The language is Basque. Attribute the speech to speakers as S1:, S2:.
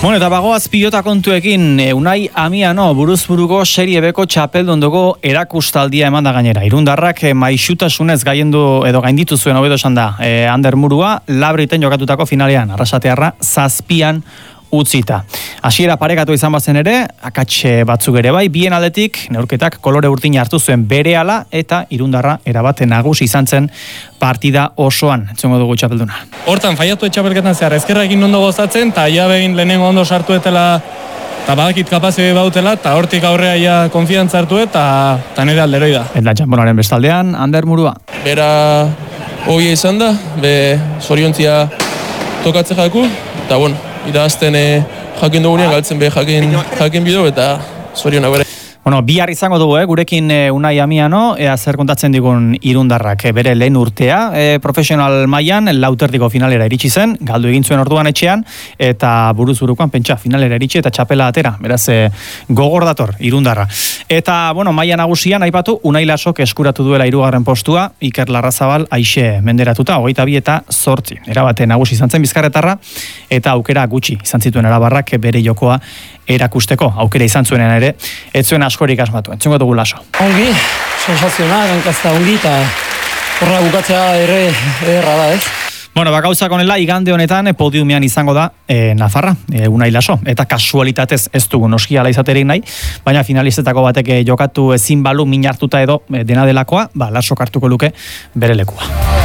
S1: Bueno, eta bagoaz pilota kontuekin, Unai Amiano buruzburuko Serie Bko txapeldondoko erakustaldia eman da gainera. Irundarrak maixutasunez gainditu zuen hobeto esan da. Ander Murua, Labriten jokatutako finalean, Arrasatearra 7 utzita. Hasiera parekatu izan bazen ere, akats batzuk ere bai, bien aldetik, neurketak kolore urdina hartu zuen berehala eta Irundarra erabate nagusi izan zen partida osoan. Entzungo dugu txapelduna.
S2: Hortan, faiatu txapelketan zehar, ezkerra egin ondo gozatzen, eta ia behin lehenengo ondo sartu etela, eta badakit kapazio bautela, eta hortik aurrea ia konfiantza hartu eta nire alderoi da.
S1: Eta txamponaren bestaldean, Ander Murua.
S3: Bera hoia izan da, zoriontzia tokatze jaku, eta bueno, idazten jakin dugunean galtzen jakin bideu eta zorionak bere.
S1: Bueno, bihar izango dugu, gurekin Unai Amiano, zer kontatzen digun Irundarrak, bere lehen urtea, profesional mailan lauterdiko finalera iritsi zen, galdu egin zuen orduan etxean, eta buruz-burukoan pentsa finalera iritsi eta txapela atera, beraz gogor dator Irundarra. Eta, bueno, maila nagusian aipatu, Unai Lasok eskuratu duela 3. postua, Iker Larrazabal aixe menderatuta, 22 eta 8. Erabate nagusi izan zen Bizkarretarra, eta aukera gutxi izan zituen Arabarrak bere jokoa erakusteko, aukera izan zuenean ere, ez zuen askorik asmatu. Entzungo dugu Laso.
S4: Ongi, sensazionak, gankazta ongi, eta horra bukatzea erra da, ez?
S1: Bueno, gauzak honela, igande honetan podiumean izango da Nafarra, Unai Laso, eta kasualitatez ez dugu noski ala izaterik nahi, baina finalistetako batek jokatu ezin balu min hartuta edo dena delakoa, Lasok hartuko luke bere lekua.